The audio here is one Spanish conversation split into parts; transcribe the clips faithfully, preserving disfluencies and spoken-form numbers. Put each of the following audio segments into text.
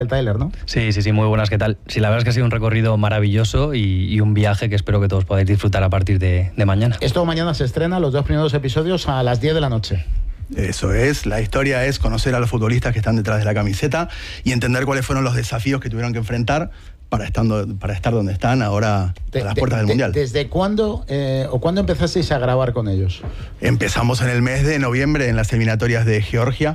el Tyler, ¿no? Sí, sí, sí, muy buenas, ¿qué tal? Sí, la verdad es que ha sido un recorrido maravilloso y, y un viaje que espero que todos podáis disfrutar a partir de, de mañana. Esto mañana se estrena, los dos primeros episodios a las diez de la noche. Eso es, la historia es conocer a los futbolistas que están detrás de la camiseta y entender cuáles fueron los desafíos que tuvieron que enfrentar para, estando, para estar donde están ahora de, a las de, puertas del de, Mundial. ¿Desde cuándo eh, o cuándo empezasteis a grabar con ellos? Empezamos en el mes de noviembre en las eliminatorias de Georgia.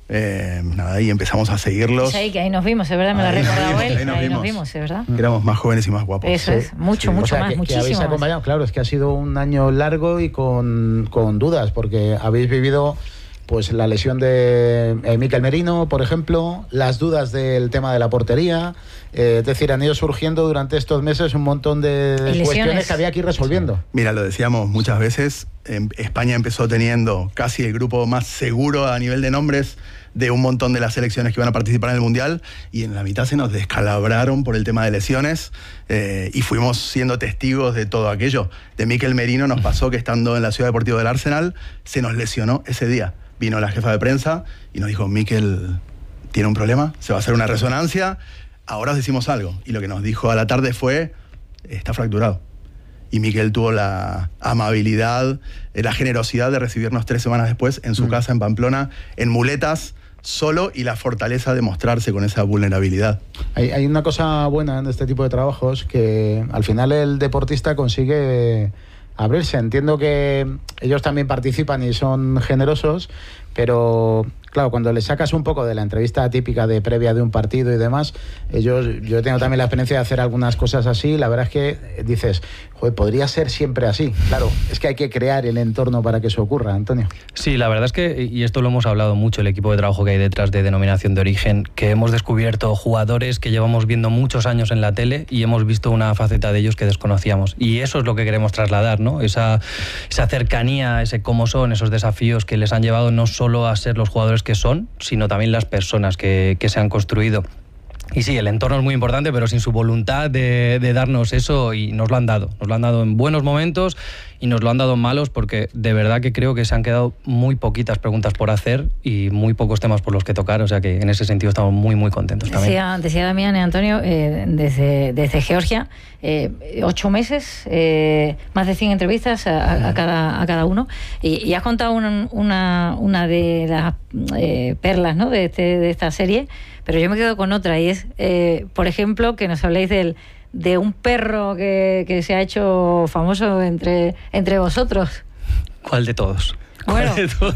Eh, nada, y empezamos a seguirlos. Sí, que ahí nos vimos, es verdad, me lo ha recordado él. Ahí nos, ahí vimos. nos vimos, es verdad. Éramos más jóvenes y más guapos. Eso sí, es, mucho, sí. mucho o sea, más, que, muchísimo que habéis acompañado, más. claro, es que ha sido un año largo y con, con dudas, porque habéis vivido pues la lesión de eh, Mikel Merino, por ejemplo, las dudas del tema de la portería, eh, es decir, han ido surgiendo durante estos meses un montón de cuestiones que había que ir resolviendo. Mira, lo decíamos muchas veces, en España empezó teniendo casi el grupo más seguro a nivel de nombres de un montón de las selecciones que iban a participar en el Mundial, y en la mitad se nos descalabraron por el tema de lesiones, eh, y fuimos siendo testigos de todo aquello. De Mikel Merino nos pasó que estando en la Ciudad Deportiva del Arsenal se nos lesionó ese día. Vino la jefa de prensa y nos dijo: Mikel tiene un problema, se va a hacer una resonancia, ahora os decimos algo. Y lo que nos dijo a la tarde fue: está fracturado. Y Mikel tuvo la amabilidad, la generosidad de recibirnos tres semanas después en su mm. casa en Pamplona, en muletas, solo, y la fortaleza de mostrarse con esa vulnerabilidad. Hay, hay una cosa buena en este tipo de trabajos, que al final el deportista consigue abrirse. Entiendo que ellos también participan y son generosos, pero claro, cuando le sacas un poco de la entrevista típica de previa de un partido y demás, ellos, yo tengo también la experiencia de hacer algunas cosas así, la verdad es que dices, joder, podría ser siempre así. Claro, es que hay que crear el entorno para que eso ocurra, Antonio. Sí, la verdad es que, y esto lo hemos hablado mucho, el equipo de trabajo que hay detrás de Denominación de Origen, que hemos descubierto jugadores que llevamos viendo muchos años en la tele y hemos visto una faceta de ellos que desconocíamos. Y eso es lo que queremos trasladar, ¿no? Esa, esa cercanía, ese cómo son, esos desafíos que les han llevado no solo a ser los jugadores que son, sino también las personas que, que se han construido. Y sí, el entorno es muy importante, pero sin su voluntad de, de darnos eso, y nos lo han dado. Nos lo han dado en buenos momentos y nos lo han dado en malos, porque de verdad que creo que se han quedado muy poquitas preguntas por hacer y muy pocos temas por los que tocar, o sea que en ese sentido estamos muy, muy contentos también. Decía, decía Damián y Antonio, eh, desde, desde Georgia, eh, ocho meses, eh, más de cien entrevistas a, a, cada, a cada uno, y, y has contado una, una, una de las eh, perlas, ¿no?, de, este, de esta serie, pero yo me quedo con otra, y es, eh, por ejemplo, que nos habléis del de un perro que, que se ha hecho famoso entre, entre vosotros. ¿Cuál de todos? Bueno,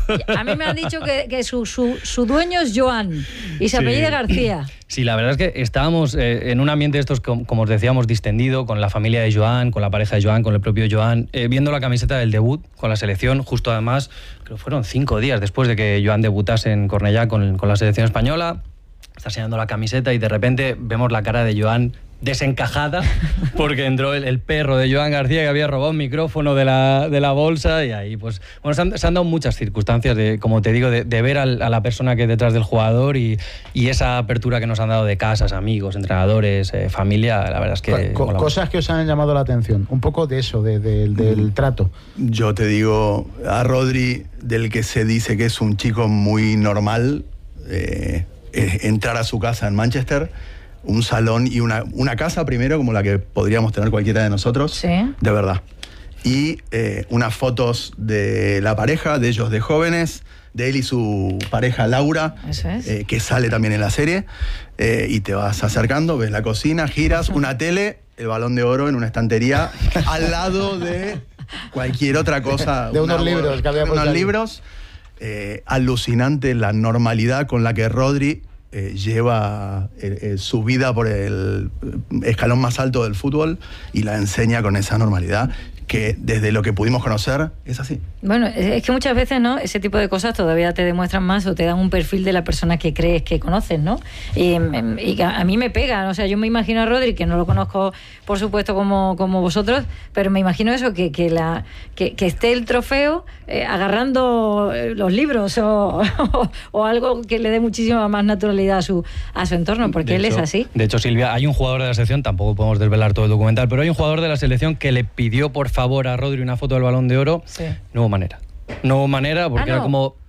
a mí me han dicho que, que su, su, su dueño es Joan y se apellida sí. García. Sí, la verdad es que estábamos eh, en un ambiente de estos, como, como os decíamos, distendido, con la familia de Joan, con la pareja de Joan, con el propio Joan, eh, viendo la camiseta del debut con la selección, justo además, creo que fueron cinco días después de que Joan debutase en Cornellá con, con la selección española. Está enseñando la camiseta y de repente vemos la cara de Joan desencajada porque entró el, el perro de Joan García, que había robado un micrófono de la, de la bolsa, y ahí pues bueno, se han, se han dado muchas circunstancias de, como te digo, de, de ver al, a la persona que hay detrás del jugador, y, y esa apertura que nos han dado de casas, amigos, entrenadores, eh, familia, la verdad es que... Co cosas que os han llamado la atención, un poco de eso, de, de, del mm. trato. Yo te digo, a Rodri, del que se dice que es un chico muy normal, eh, eh, entrar a su casa en Manchester, un salón y una, una casa primero como la que podríamos tener cualquiera de nosotros, ¿sí?, de verdad, y eh, unas fotos de la pareja, de ellos de jóvenes, de él y su pareja Laura, eso es. eh, que sale también en la serie, eh, y te vas acercando, ves la cocina, giras, una tele, el Balón de Oro en una estantería al lado de cualquier otra cosa, de unos una, libros que había unos libros. Eh, alucinante la normalidad con la que Rodri Eh, lleva eh, eh, su vida por el escalón más alto del fútbol y la enseña con esa normalidad que desde lo que pudimos conocer es así. Bueno, es que muchas veces, ¿no?, ese tipo de cosas todavía te demuestran más o te dan un perfil de la persona que crees que conoces, ¿no? Y, y a mí me pega, o sea, yo me imagino a Rodri, que no lo conozco por supuesto como, como vosotros, pero me imagino eso, que, que, la, que, que esté el trofeo eh, agarrando los libros o, o, o algo que le dé muchísima más naturalidad a su, a su entorno, porque de él hecho, es así. De hecho, Silvia, hay un jugador de la selección, tampoco podemos desvelar todo el documental, pero hay un jugador de la selección que le pidió por favor a Rodri una foto del Balón de Oro. Sí. No hubo manera. No hubo manera porque ah, no. era como...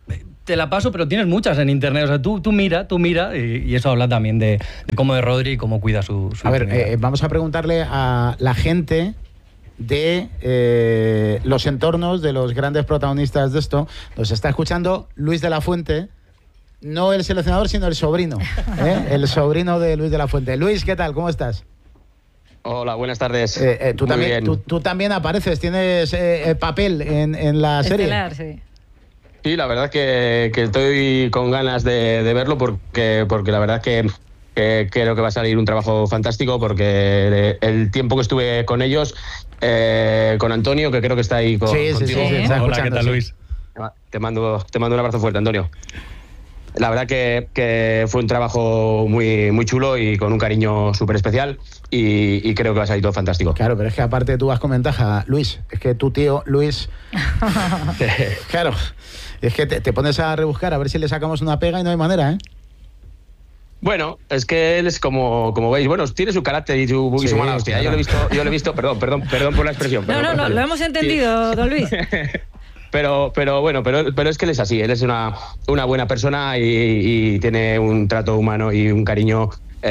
te la paso, pero tienes muchas en internet. O sea, tú, tú mira, tú mira, y, y eso habla también de, de cómo de Rodri y cómo cuida su... su a ver, eh, vamos a preguntarle a la gente de eh, los entornos de los grandes protagonistas de esto. Nos está escuchando Luis de la Fuente, no el seleccionador, sino el sobrino, ¿eh? El sobrino de Luis de la Fuente. Luis, ¿qué tal? ¿Cómo estás? Hola, buenas tardes. Eh, eh, tú, Muy también, bien. tú, tú también apareces, tienes eh, papel en, en la serie. Estelar, sí. Sí, la verdad que, que estoy con ganas de, de verlo porque, porque la verdad que, que creo que va a salir un trabajo fantástico porque el tiempo que estuve con ellos, eh, con Antonio, que creo que está ahí con, Sí, sí, contigo. sí, sí, está Hola, ¿qué escuchando, tal, sí. Luis? Te mando, te mando un abrazo fuerte, Antonio. La verdad que, que fue un trabajo muy, muy chulo y con un cariño súper especial y, y creo que va a salir todo fantástico. Claro, pero es que aparte tú vas con ventaja, Luis. Es que tu tío, Luis... Claro, es que te, te pones a rebuscar a ver si le sacamos una pega y no hay manera, ¿eh? Bueno, es que él es como, como veis, bueno, tiene su carácter y su, y Sí, su mala hostia. claro. Yo lo he visto, yo lo he visto, perdón, perdón, perdón por la expresión. No, perdón no, por la no, lo expresión. hemos entendido, don Luis. Pero, pero bueno, pero, pero es que él es así, él es una, una buena persona y, y tiene un trato humano y un cariño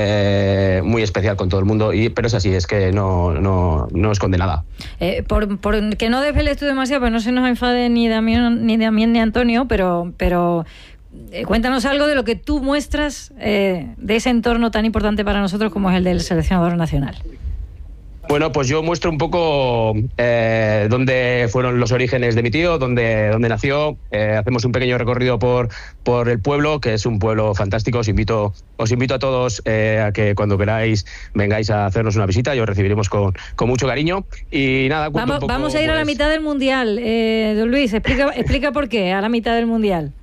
eh, muy especial con todo el mundo, y, pero es así, es que no, no, no esconde nada. Eh, por, por que no desveles tú demasiado, pues no se nos enfade ni Damián ni, Damián, ni Antonio, pero, pero eh, cuéntanos algo de lo que tú muestras eh, de ese entorno tan importante para nosotros como es el del seleccionador nacional. Bueno, pues yo muestro un poco eh, dónde fueron los orígenes de mi tío, dónde, dónde nació. Eh, hacemos un pequeño recorrido por, por el pueblo, que es un pueblo fantástico. Os invito, os invito a todos eh, a que cuando queráis vengáis a hacernos una visita y os recibiremos con, con mucho cariño. Y nada, cuento Vamos, un poco, vamos a ir pues, a la mitad del Mundial. Eh, don Luis, explica, explica por qué a la mitad del Mundial.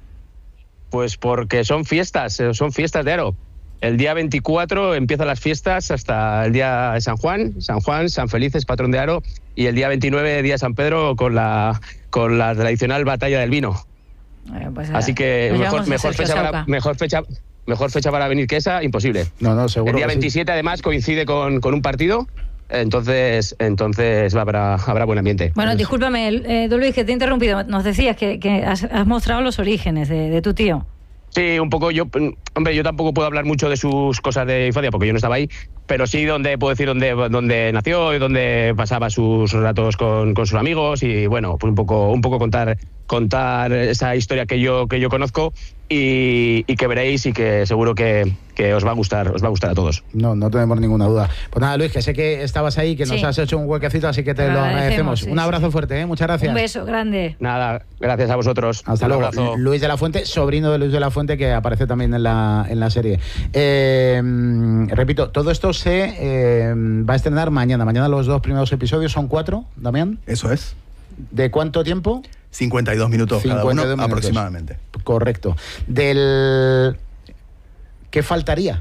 Pues porque son fiestas, eh, son fiestas de Aro. El día veinticuatro empiezan las fiestas hasta el día de San Juan, San Juan, San Felices, patrón de Aro, y el día veintinueve, día de San Pedro, con la, con la tradicional batalla del vino. Eh, pues, Así que nos mejor, llevamos a mejor, Sergio fecha para, Sauca. mejor, fecha, mejor fecha para venir que esa, imposible. No, no, seguro El día que sí. veintisiete además coincide con, con un partido, entonces, entonces va, habrá, habrá buen ambiente. Bueno, discúlpame, eh, don Luis, que te he interrumpido. Nos decías que, que has, has mostrado los orígenes de, de tu tío. Sí, un poco. Yo, hombre, yo tampoco puedo hablar mucho de sus cosas de infancia porque yo no estaba ahí, pero sí donde puedo decir dónde, dónde nació y dónde pasaba sus ratos con, con sus amigos y bueno, pues un poco, un poco contar, contar esa historia que yo, que yo conozco y, y que veréis y que seguro que, que os va a gustar, os va a gustar a todos. No, no tenemos ninguna duda. Pues nada, Luis, que sé que estabas ahí, que nos Sí. has hecho un huequecito, así que te Te lo lo agradecemos. agradecemos, sí, Un abrazo sí. fuerte, ¿eh? Muchas gracias. Un beso grande. Nada, gracias a vosotros. Hasta Un luego. abrazo. Luis de la Fuente, sobrino de Luis de la Fuente, que aparece también en la, en la serie. Eh, repito, todo esto se eh, va a estrenar mañana. Mañana los dos primeros episodios son cuatro, Damián. Eso es. ¿De cuánto tiempo? cincuenta y dos minutos cada cincuenta y uno dos minutos. aproximadamente. Correcto. Del... ¿Qué faltaría?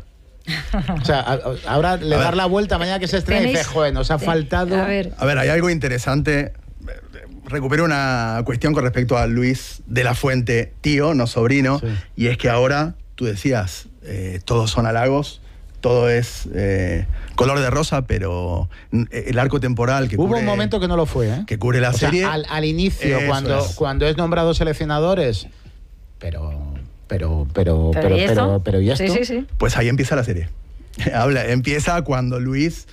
O sea, a- a- ahora le A dar ver. la vuelta mañana que se estrena y Tenéis- dice, joder, nos ha te- faltado... A ver, A ver, hay algo interesante. Recupero una cuestión con respecto a Luis de la Fuente, tío, no sobrino, Sí. y es que ahora, tú decías, eh, todos son halagos, todo es eh, color de rosa, pero mm, el arco temporal que Hubo cubre, un momento que no lo fue, ¿eh? que cubre la O sea, serie... al, al inicio, Eso cuando es. cuando es nombrado seleccionadores, pero, pero, pero, pero, pero, ¿y esto? pero, pero, ¿y esto? Sí, sí, sí. Pues ahí empieza la serie. Habla, empieza cuando Luis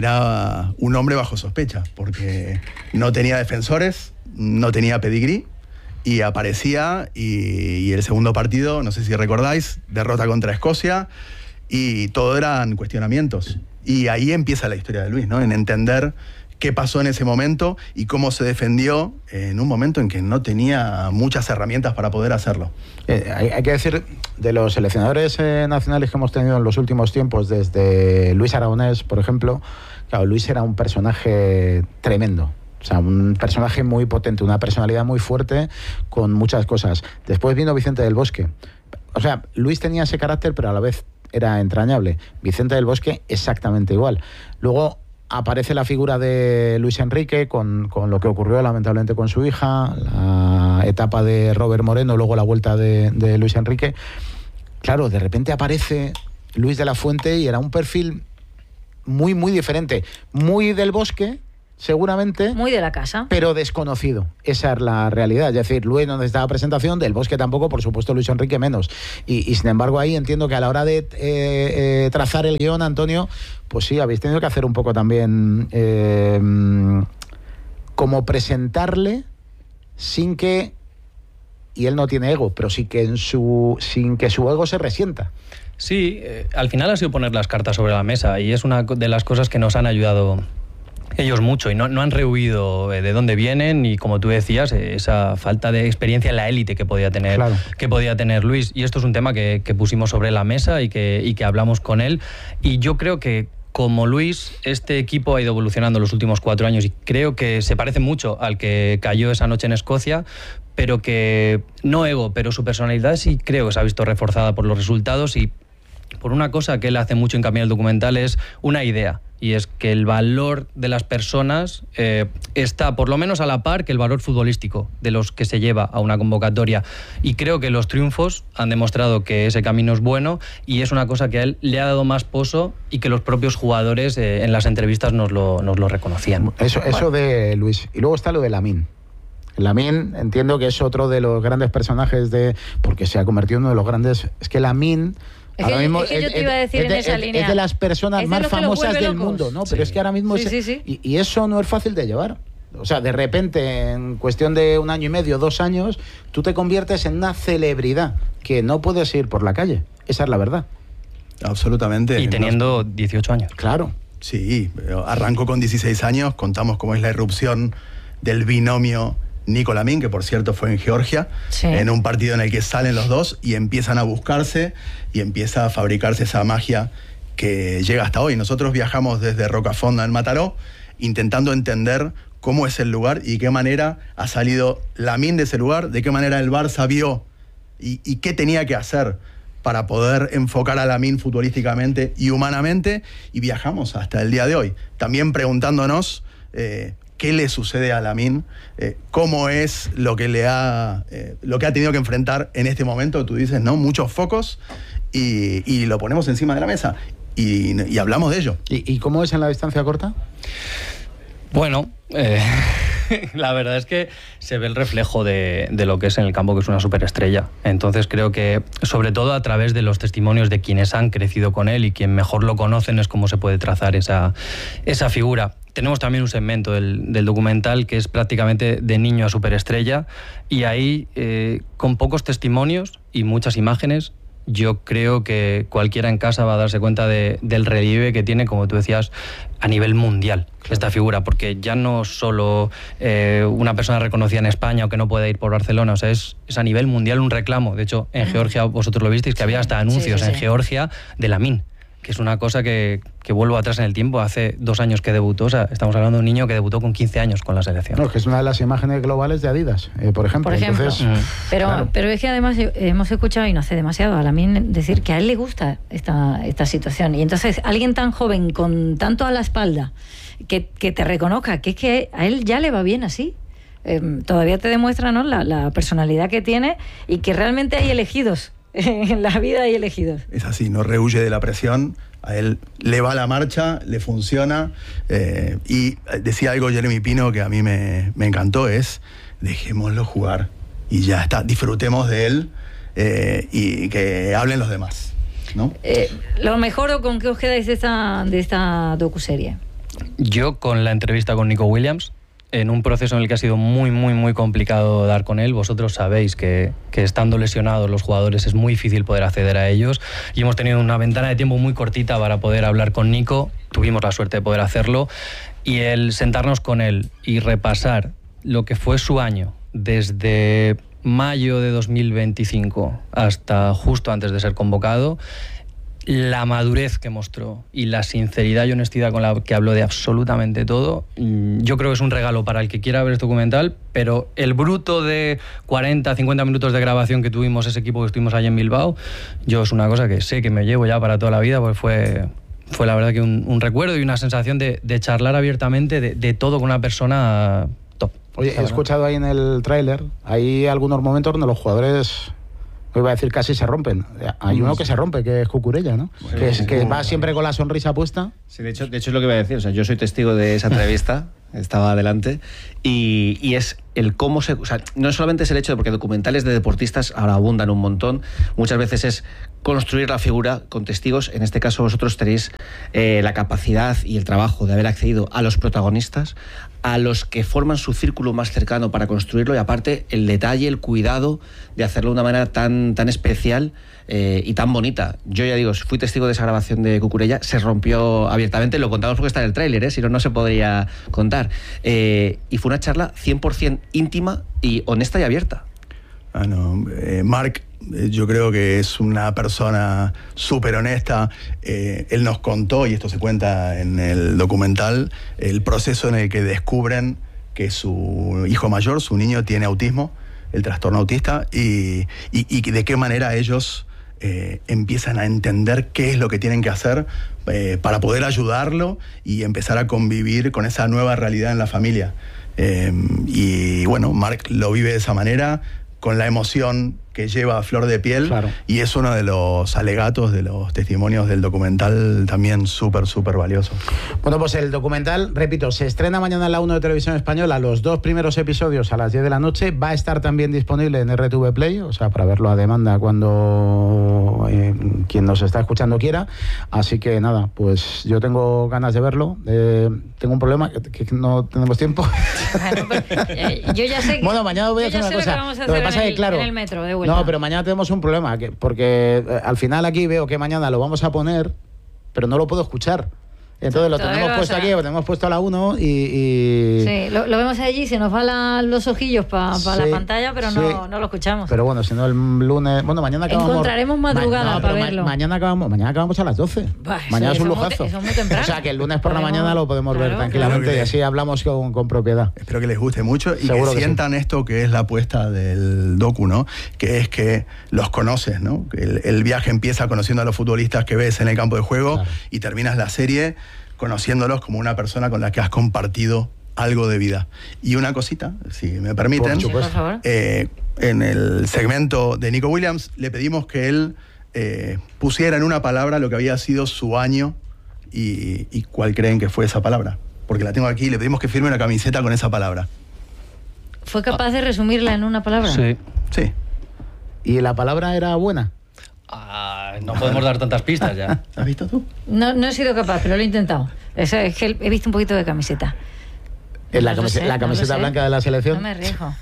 era un hombre bajo sospecha, porque no tenía defensores, no tenía pedigrí, y aparecía, y, y el segundo partido, no sé si recordáis, derrota contra Escocia, y todo eran cuestionamientos. Y ahí empieza la historia de Luis, ¿no? En entender qué pasó en ese momento y cómo se defendió en un momento en que no tenía muchas herramientas para poder hacerlo. Eh, hay, hay que decir, de los seleccionadores eh, nacionales que hemos tenido en los últimos tiempos, desde Luis Aragonés, por ejemplo, claro, Luis era un personaje tremendo. O sea, un personaje muy potente, una personalidad muy fuerte con muchas cosas. Después vino Vicente del Bosque. O sea, Luis tenía ese carácter, pero a la vez era entrañable. Vicente del Bosque exactamente igual. Luego aparece la figura de Luis Enrique con, con lo que ocurrió lamentablemente con su hija, la etapa de Robert Moreno, luego la vuelta de, de Luis Enrique. Claro, de repente aparece Luis de la Fuente y era un perfil muy, muy diferente. Muy del Bosque, seguramente. Muy de la casa. Pero desconocido. Esa es la realidad. Es decir, Luis no necesitaba presentación, Del Bosque tampoco, por supuesto Luis Enrique menos. Y, y sin embargo ahí entiendo que a la hora de eh, eh, trazar el guión, Antonio, pues sí, habéis tenido que hacer un poco también eh, como presentarle sin que, y él no tiene ego, pero sí que en su, sin que su ego se resienta. Sí, eh, al final ha sido poner las cartas sobre la mesa y es una de las cosas que nos han ayudado ellos mucho y no, no han rehuido de dónde vienen y, como tú decías, esa falta de experiencia en la élite que podía tener, claro. que podía tener Luis. Y esto es un tema que, que pusimos sobre la mesa y que, y que hablamos con él. Y yo creo que, como Luis, este equipo ha ido evolucionando los últimos cuatro años y creo que se parece mucho al que cayó esa noche en Escocia, pero que, no ego, pero su personalidad sí creo que se ha visto reforzada por los resultados y por una cosa que él hace mucho hincapié en el documental, es una idea. Y es que el valor de las personas eh, está por lo menos a la par que el valor futbolístico de los que se lleva a una convocatoria. Y creo que los triunfos han demostrado que ese camino es bueno y es una cosa que a él le ha dado más poso y que los propios jugadores eh, en las entrevistas nos lo, nos lo reconocían. Eso, eso de Luis. Y luego está lo de Lamine. Lamine, entiendo que es otro de los grandes personajes de... porque se ha convertido en uno de los grandes... Es que Lamine... Es que, mismo, es que yo te iba a decir es de, en esa es, línea. Es de las personas más famosas del mundo, ¿no? Sí. Pero es que ahora mismo... Sí, es, sí, sí. Y, y eso no es fácil de llevar. O sea, de repente, en cuestión de un año y medio, dos años, tú te conviertes en una celebridad que no puedes ir por la calle. Esa es la verdad. Absolutamente. Y teniendo dieciocho años. Claro. Sí, arrancó con dieciséis años, contamos cómo es la irrupción del binomio Nico Lamine, que por cierto fue en Georgia, sí. en un partido en el que salen los dos y empiezan a buscarse y empieza a fabricarse esa magia que llega hasta hoy. Nosotros viajamos desde Rocafonda en Mataró intentando entender cómo es el lugar y qué manera ha salido Lamine de ese lugar, de qué manera el Barça vio y, y qué tenía que hacer para poder enfocar a Lamine futbolísticamente y humanamente, y viajamos hasta el día de hoy, también preguntándonos eh, qué le sucede a Lamine, eh, cómo es lo que le ha eh, lo que ha tenido que enfrentar en este momento. Tú dices, ¿no? Muchos focos y, y lo ponemos encima de la mesa y, y hablamos de ello. ¿Y, ¿Y cómo es en la distancia corta? Bueno, eh, la verdad es que se ve el reflejo de, de lo que es en el campo, que es una superestrella. Entonces creo que, sobre todo a través de los testimonios de quienes han crecido con él y quien mejor lo conocen, es cómo se puede trazar esa, esa figura. Tenemos también un segmento del, del documental que es prácticamente de niño a superestrella, y ahí, eh, con pocos testimonios y muchas imágenes, yo creo que cualquiera en casa va a darse cuenta de, del relieve que tiene, como tú decías, a nivel mundial, claro, esta figura, porque ya no solo eh, una persona reconocida en España o que no puede ir por Barcelona, o sea, es, es a nivel mundial un reclamo. De hecho, en Georgia, vosotros lo visteis, que había hasta anuncios sí, sí, sí. en Georgia de Lamine, que es una cosa que, que vuelvo atrás en el tiempo, hace dos años que debutó, o sea, estamos hablando de un niño que debutó con quince años con la selección. No, que es una de las imágenes globales de Adidas, eh, por ejemplo. Por ejemplo. Entonces, mm. pero, claro. pero es que además hemos escuchado, y no hace demasiado, a Lamine decir que a él le gusta esta, esta situación. Y entonces, alguien tan joven, con tanto a la espalda, que, que te reconozca que es que a él ya le va bien así. Eh, todavía te demuestra, ¿no?, la, la personalidad que tiene, y que realmente hay elegidos. En la vida hay elegidos. Es así, no rehuye de la presión, a él le va la marcha, le funciona, eh, y decía algo Jeremy Pino que a mí me, me encantó, es dejémoslo jugar y ya está, disfrutemos de él eh, y que hablen los demás, ¿no? Eh, lo mejor, ¿o con qué os quedáis de esta, de esta docuserie? Yo con la entrevista con Nico Williams, en un proceso en el que ha sido muy, muy, muy complicado dar con él. Vosotros sabéis que, que estando lesionados los jugadores es muy difícil poder acceder a ellos, y hemos tenido una ventana de tiempo muy cortita para poder hablar con Nico. Tuvimos la suerte de poder hacerlo, y el sentarnos con él y repasar lo que fue su año desde mayo de dos mil veinticinco hasta justo antes de ser convocado, la madurez que mostró y la sinceridad y honestidad con la que habló de absolutamente todo, yo creo que es un regalo para el que quiera ver este documental. Pero el bruto de cuarenta, cincuenta minutos de grabación que tuvimos, ese equipo que estuvimos allí en Bilbao, yo es una cosa que sé que me llevo ya para toda la vida, porque fue, fue la verdad que un, un recuerdo y una sensación de, de charlar abiertamente de, de todo con una persona top. Oye, he escuchado ahí en el tráiler, hay algunos momentos donde los jugadores... Iba a decir casi se rompen. Hay uno que se rompe, que es Cucurella, ¿no? Bueno, que es, que va siempre con la sonrisa puesta. Sí, de hecho, de hecho es lo que iba a decir. O sea, yo soy testigo de esa entrevista. estaba adelante, y, y es el cómo se... O sea, no solamente es el hecho de, porque documentales de deportistas ahora abundan un montón, muchas veces es construir la figura con testigos. En este caso vosotros tenéis eh, la capacidad y el trabajo de haber accedido a los protagonistas, a los que forman su círculo más cercano para construirlo, y aparte el detalle, el cuidado de hacerlo de una manera tan, tan especial eh, y tan bonita. Yo ya digo, fui testigo de esa grabación de Cucurella, se rompió abiertamente, lo contamos porque está en el tráiler, ¿eh? Si no, no se podría contar. Eh, y fue una charla cien por ciento íntima y honesta y abierta. Ah, no. Eh, Marc, eh, yo creo que es una persona súper honesta. Eh, él nos contó, y esto se cuenta en el documental, el proceso en el que descubren que su hijo mayor, su niño, tiene autismo, el trastorno autista, y, y, y de qué manera ellos eh, empiezan a entender qué es lo que tienen que hacer eh, para poder ayudarlo y empezar a convivir con esa nueva realidad en la familia. Eh, y bueno, Marc lo vive de esa manera, con la emoción que lleva a flor de piel, claro. Y es uno de los alegatos, de los testimonios del documental, también súper, súper valioso. Bueno, pues el documental, repito, se estrena mañana en la uno de Televisión Española, los dos primeros episodios a las diez de la noche, va a estar también disponible en R T V Play, o sea, para verlo a demanda cuando eh, quien nos está escuchando quiera, así que nada, pues yo tengo ganas de verlo, eh, tengo un problema, que, que no tenemos tiempo. Bueno, pues, eh, yo ya sé que, bueno, mañana voy a hacer una cosa, lo, lo que pasa es que, claro, en el metro, de no, pero mañana tenemos un problema, que, porque eh, al final aquí veo que mañana lo vamos a poner, pero no lo puedo escuchar. Entonces lo tenemos puesto aquí, lo tenemos puesto a la uno y... y... Sí, lo, lo vemos allí, se nos van la, los ojillos para pa sí, la pantalla, pero sí. no, no lo escuchamos. Pero bueno, si no el lunes... Bueno, mañana acabamos... Encontraremos madrugada ma no, para verlo. Ma mañana, acabamos, mañana acabamos a las doce. Bah, mañana es un lujazo. Eso es muy temprano. O sea, que el lunes por la mañana lo podemos claro, ver tranquilamente claro. Y así hablamos con, con propiedad. Espero que les guste mucho y Seguro que, que sientan sí. esto que es la apuesta del docu, ¿no? Que es que los conoces, ¿no? El, el viaje empieza conociendo a los futbolistas que ves en el campo de juego claro. Y terminas la serie conociéndolos como una persona con la que has compartido algo de vida. Y una cosita, si me permiten, por favor. Eh, en el segmento de Nico Williams le pedimos que él eh, pusiera en una palabra lo que había sido su año y, y cuál creen que fue esa palabra. Porque la tengo aquí, le pedimos que firme una camiseta con esa palabra. ¿Fue capaz de resumirla en una palabra? Sí. Sí. ¿Y la palabra era buena? Ah, no podemos dar tantas pistas ya. ¿Has visto tú? No, no he sido capaz, pero lo he intentado. Es, es que he visto un poquito de camiseta. ¿En la, no camiseta, sé, la camiseta no blanca de la selección? No me arriesgo.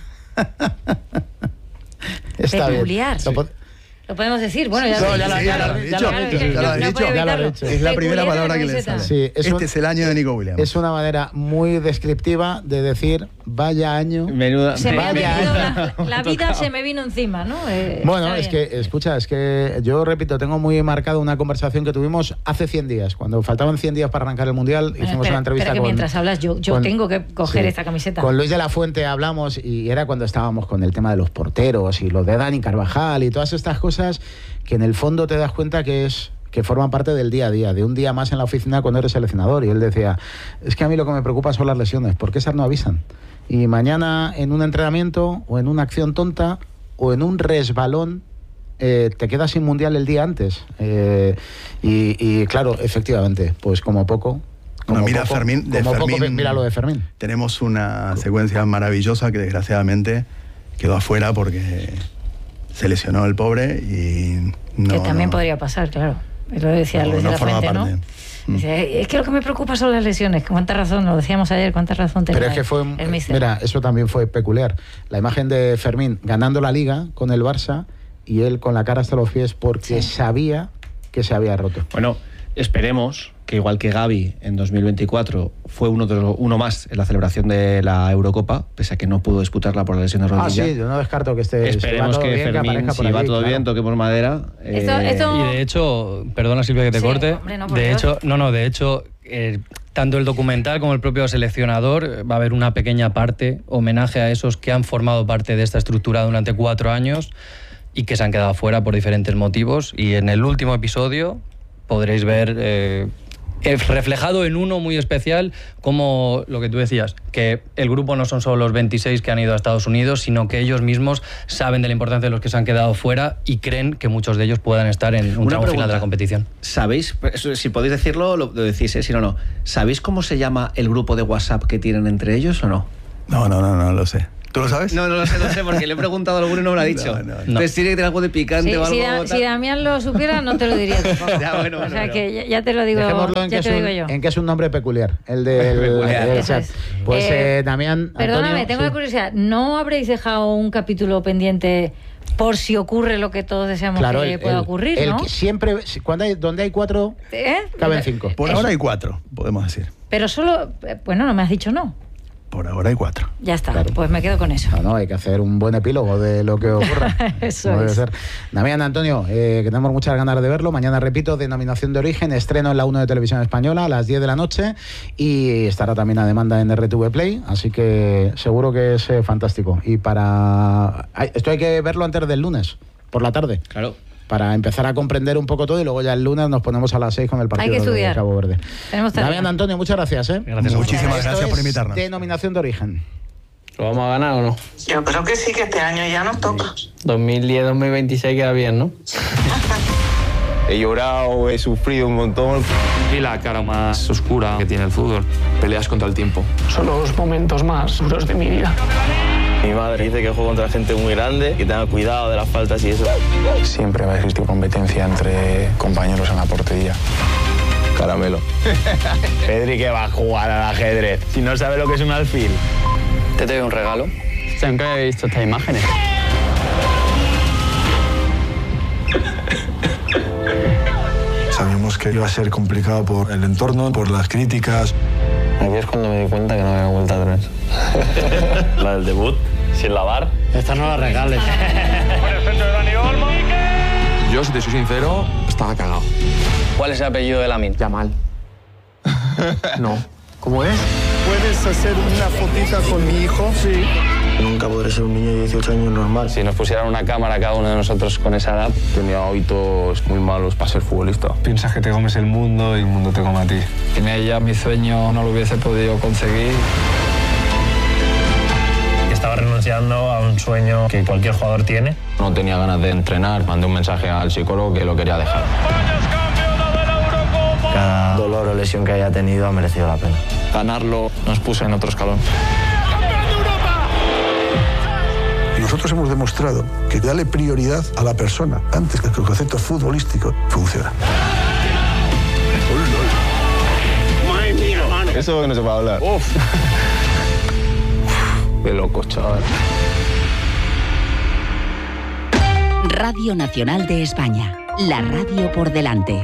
Está Peculiar. Bien. Lo, lo podemos decir. Bueno, ya, no, lo, ya, ya, ya, lo, lo, ya, ya lo, lo has dicho. Ya lo has dicho. Ya lo has dicho. Es la primera palabra que le sale. Sí, es este un, es el año de Nico Williams. Es una manera muy descriptiva de decir vaya año. Menuda. Se vaya me ha año. La, la vida se me vino encima, ¿no? Eh, bueno, es que, escucha, es que yo repito, tengo muy marcado una conversación que tuvimos hace cien días, cuando faltaban cien días para arrancar el Mundial, bueno, hicimos espera, una entrevista espera que con... mientras hablas, yo, yo con, tengo que coger sí, esta camiseta. Con Luis de la Fuente hablamos y era cuando estábamos con el tema de los porteros y lo de Dani Carvajal y todas estas cosas que en el fondo te das cuenta que es que forman parte del día a día, de un día más en la oficina cuando eres seleccionador. Y él decía, es que a mí lo que me preocupa son las lesiones, porque esas no avisan. Y mañana en un entrenamiento o en una acción tonta o en un resbalón eh, te quedas sin mundial el día antes. Eh, y, y claro, efectivamente, pues como poco... Como no, mira, poco, Fermín, de como Fermín, poco, mira lo de Fermín. Tenemos una secuencia maravillosa que desgraciadamente quedó afuera porque se lesionó el pobre y no... Que también no, podría pasar, claro. Lo decía no, Luis no de la Fuente, parte. ¿no? Dice, es que lo que me preocupa son las lesiones. Cuánta razón, lo decíamos ayer, cuánta razón tenía. Pero es que fue, el míster. Mira, eso también fue peculiar. La imagen de Fermín ganando la Liga con el Barça y él con la cara hasta los pies porque sí. sabía que se había roto. Bueno, esperemos que igual que Gavi en dos mil veinticuatro fue uno, de los, uno más en la celebración de la Eurocopa, pese a que no pudo disputarla por la lesión de rodilla. Ah, sí, yo no descarto que esté... Esperemos si que bien, Fermín, que si allí, va todo claro. bien, toquemos madera. Esto, eh... esto... Y de hecho, perdona Silvia que te sí, corte, hombre, no, de Dios. hecho, no, no, de hecho, eh, tanto el documental como el propio seleccionador va a haber una pequeña parte, homenaje a esos que han formado parte de esta estructura durante cuatro años y que se han quedado fuera por diferentes motivos. Y en el último episodio podréis ver... Eh, reflejado en uno muy especial, como lo que tú decías, que el grupo no son solo los veintiséis que han ido a Estados Unidos, sino que ellos mismos saben de la importancia de los que se han quedado fuera y creen que muchos de ellos puedan estar en un tramo final de la competición. ¿Sabéis, si podéis decirlo, lo decís, ¿eh? Si no, no. ¿Sabéis cómo se llama el grupo de WhatsApp que tienen entre ellos o no? No, no, no, no lo sé. ¿Tú lo sabes? No, no lo sé, no sé, porque le he preguntado a alguno y no me lo ha dicho. No, no, no. Entonces tiene que tener algo de picante sí, o algo. Si, da, si Damián lo supiera, no te lo diría tampoco. Ya, bueno, o bueno, sea bueno. que ya, ya te lo digo, Dejémoslo en, ya que te es digo un, yo. en que es un nombre peculiar, el del Peculiar. el chat. Es. Pues Eh, eh, Damián, Perdóname, Antonio, tengo sí. la curiosidad. ¿No habréis dejado un capítulo pendiente por si ocurre lo que todos deseamos Claro, que el, pueda el- ocurrir, el no? que siempre, cuando hay, donde hay cuatro, ¿Eh? caben cinco. Por Eso. ahora hay cuatro, podemos decir. Pero solo... Bueno, no me has dicho no. Por ahora hay cuatro. Ya está, Claro. pues me quedo con eso. No, no, hay que hacer un buen epílogo de lo que ocurra. Eso Como debe es. ser. Damián, Antonio, eh, que tenemos muchas ganas de verlo. Mañana, repito, Denominación de Origen, estreno en la uno de Televisión Española a las diez de la noche y estará también a demanda en R T V Play, así que seguro que es eh, fantástico. Y para... Ay, esto hay que verlo antes del lunes, por la tarde. Claro. Para empezar a comprender un poco todo y luego ya el lunes nos ponemos a las seis con el partido Hay que de estudiar. Cabo Verde. Tenemos tarea. Damián, Antonio, muchas gracias. ¿eh? Gracias a Muchísimas Esto gracias por es invitarnos. Denominación de Origen. ¿Lo vamos a ganar o no? Yo creo que sí, que este año ya nos toca. dos mil diez dos mil veintiséis queda bien, ¿no? He llorado, he sufrido un montón. Y la cara más oscura que tiene el fútbol. Peleas contra el tiempo. Son los momentos más duros de mi vida. Mi madre dice que juego contra gente muy grande, que tenga cuidado de las faltas y eso. Siempre va a existir competencia entre compañeros en la portería. Caramelo. Pedri, que va a jugar al ajedrez si no sabe lo que es un alfil. Te doy un regalo. Nunca he visto estas imágenes. Sabíamos que iba a ser complicado por el entorno, por las críticas. Aquí es cuando me di cuenta que no había vuelta atrás. La del debut, sin lavar. Esta no la regales. Yo, si te soy sincero, estaba cagado. ¿Cuál es el apellido de Lamine? Yamal. No. ¿Cómo es? ¿Puedes hacer una fotita con mi hijo? Sí. Nunca podré ser un niño de dieciocho años normal. Si nos pusieran una cámara a cada uno de nosotros con esa edad. Tenía hábitos muy malos para ser futbolista. Piensas que te comes el mundo y el mundo te come a ti. Sin ella mi sueño no lo hubiese podido conseguir. Estaba renunciando a un sueño que cualquier jugador tiene. No tenía ganas de entrenar. Mandé un mensaje al psicólogo que lo quería dejar. Cada dolor o lesión que haya tenido ha merecido la pena. Ganarlo nos puso en otro escalón. Nosotros hemos demostrado que darle prioridad a la persona antes que el concepto futbolístico funciona. Eso no se puede hablar. Uf. Qué loco, chaval. Radio Nacional de España. La radio por delante.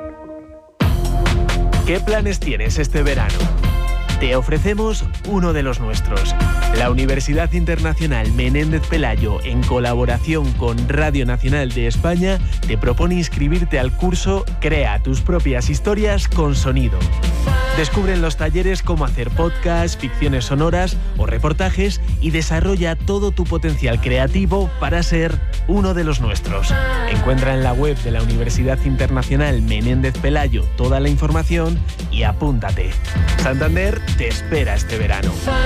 ¿Qué planes tienes este verano? Te ofrecemos uno de los nuestros. La Universidad Internacional Menéndez Pelayo, en colaboración con Radio Nacional de España, te propone inscribirte al curso Crea tus propias historias con sonido. Descubre en los talleres cómo hacer podcasts, ficciones sonoras o reportajes y desarrolla todo tu potencial creativo para ser uno de los nuestros. Encuentra en la web de la Universidad Internacional Menéndez Pelayo toda la información y apúntate. Santander te espera este verano.